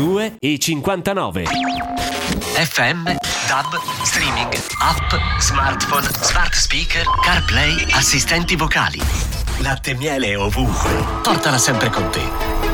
2,59. FM, DAB, streaming, app, smartphone, smart speaker, CarPlay, assistenti vocali. Latte e miele ovunque. Portala sempre con te.